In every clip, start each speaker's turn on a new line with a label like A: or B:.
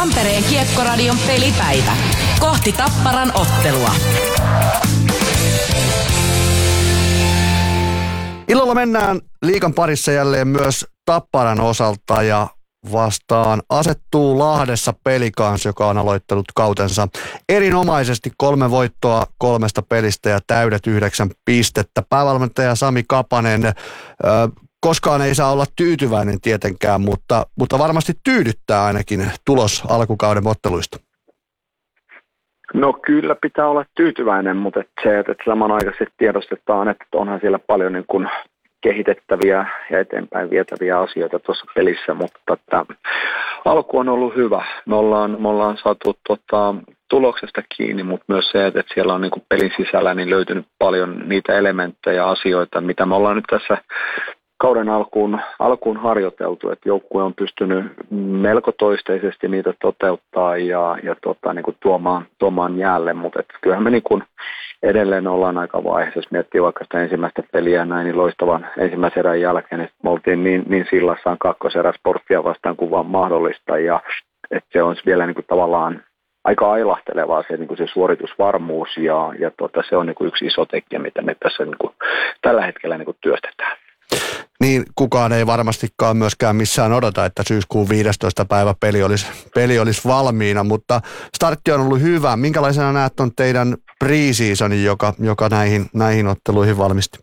A: Tampereen Kiekkoradion pelipäivä. Kohti Tapparan ottelua.
B: Illalla mennään liigan parissa jälleen myös Tapparan osalta ja vastaan asettuu Lahdessa Pelikans, joka on aloittanut kautensa erinomaisesti 3 voittoa 3 pelistä ja täydet 9 pistettä. Päävalmentaja Sami Kapanen, koskaan ei saa olla tyytyväinen tietenkään, mutta varmasti tyydyttää ainakin tulos alkukauden otteluista.
C: No kyllä pitää olla tyytyväinen, mutta että samanaikaisesti tiedostetaan, että onhan siellä paljon niin kuin kehitettäviä ja eteenpäin vietäviä asioita tuossa pelissä, mutta alku on ollut hyvä. Me ollaan saatu tuloksesta kiinni, mutta myös se, että siellä on niin kuin pelin sisällä niin löytynyt paljon niitä elementtejä ja asioita, mitä me ollaan nyt tässä kauden alkuun harjoiteltu, että joukkue on pystynyt melko toisteisesti niitä toteuttaa ja niin kuin tuomaan jäälle, mutta kyllähän me niin kuin edelleen ollaan aika vaiheessa, jos miettii vaikka sitä ensimmäistä peliä näin, niin loistavan ensimmäisen erän jälkeen, että me oltiin niin sillassaan kakkoserä Sporttia vastaan kuin vaan mahdollista, ja että se on vielä niin kuin tavallaan aika ailahtelevaa se, niin kuin se suoritusvarmuus, ja se on niin kuin yksi iso tekijä, mitä me tässä niin kuin tällä hetkellä niin kuin työstetään.
B: Niin kukaan ei varmastikaan myöskään missään odota, että syyskuun 15. päivä peli olisi valmiina, mutta startti on ollut hyvä. Minkälaisena näet on teidän pre-seasonin, joka näihin otteluihin valmisti?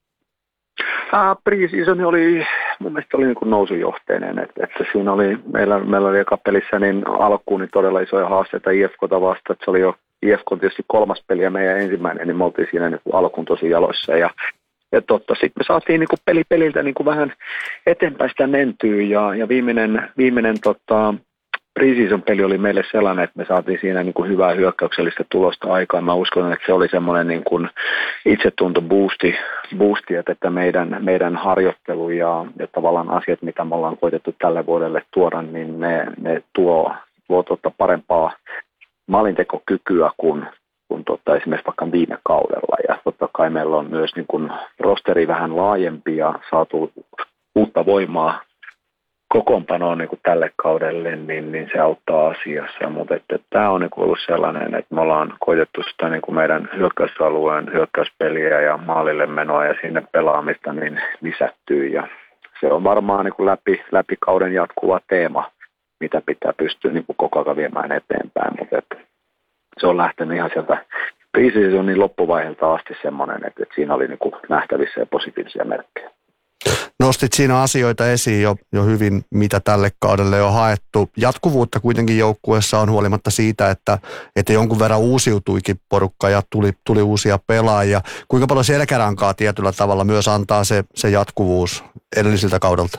C: Pre-season oli mun mielestä niin kuin nousujohteinen, että siinä oli, meillä oli eka pelissä niin alkuun niin todella isoja haasteita IFK:ta vastaan, että se oli jo IFK tietysti 3. peli ja meidän ensimmäinen, niin me oltiin siinä niin kuin alkuun tosi jaloissa ja sitten me saatiin niin kuin peliltä niin kuin vähän eteenpäin sitä mentyä ja viimeinen pre-season peli oli meille sellainen, että me saatiin siinä niin kuin hyvää hyökkäyksellistä tulosta aikaan. Mä uskon, että se oli semmoinen niin kuin itsetunto boosti, että meidän harjoittelu ja tavallaan asiat, mitä me ollaan koitettu tälle vuodelle tuoda, niin ne tuo parempaa maalintekokykyä kuin esimerkiksi vaikka viime kaudella. Ja totta kai meillä on myös niin kuin rosteri vähän laajempi ja saatu uutta voimaa kokoonpanoon niin kuin tälle kaudelle, niin se auttaa asiassa. Mutta tämä on niin kuin ollut sellainen, että me ollaan koitettu sitä niin kuin meidän hyökkäysalueen hyökkäyspeliä ja maalille menoa ja sinne pelaamista niin lisättyy. Ja se on varmaan niin kuin läpi kauden jatkuva teema, mitä pitää pystyä niin kuin koko ajan viemään eteenpäin. Mutta se on lähtenyt ihan sieltä pre-seasonin loppuvaiheelta asti semmoinen, että siinä oli niin kuin nähtävissä ja positiivisia merkkejä.
B: Nostit siinä asioita esiin jo hyvin, mitä tälle kaudelle on haettu. Jatkuvuutta kuitenkin joukkueessa on huolimatta siitä, että jonkun verran uusiutuikin porukka ja tuli uusia pelaajia. Kuinka paljon selkärankaa tietyllä tavalla myös antaa se jatkuvuus edellisiltä kaudelta?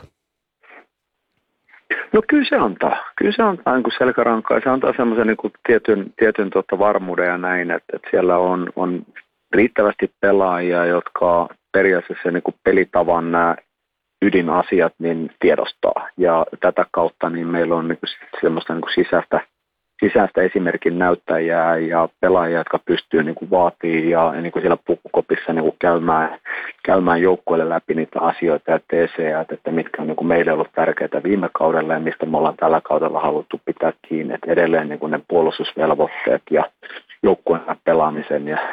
C: No kyllä se antaa niin kuin selkärankaa. Se antaa semmoisen niin kuin tietyn varmuuden ja näin, että siellä on riittävästi pelaajia, jotka periaatteessa niin kuin pelitavan nämä ydinasiat niin tiedostaa. Ja tätä kautta niin meillä on niin kuin semmoista niin kuin sisäistä esimerkin näyttäjää ja pelaajia, jotka pystyy niin kuin vaatii ja niin kuin siellä pukukopissa niin kuin käymään joukkueelle läpi niitä asioita ja TC:t, että mitkä on niin kuin meille ollut tärkeitä viime kaudella ja mistä me ollaan tällä kaudella haluttu pitää kiinni. Että edelleen niin kuin ne puolustusvelvoitteet ja joukkueen pelaamisen ja